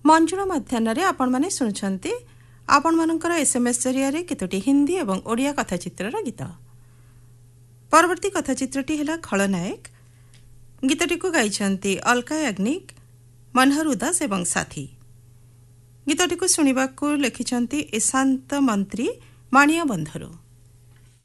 मंजुळा मध्याह्न आपण मैंने शुणुंट आपण मानकर एसएमएस जरिया केतोटी हिंदी और ओडिया कथाचित्र गीत। परवर्ती कथाचित्रटी है खलनायक। गीतटी को गाइछन्ति अलका याग्निक, मनहर उदास एवं साथी। गीतटी को शुणा लिखिछन्ति ईशांत मंत्री माणिया बंधरू।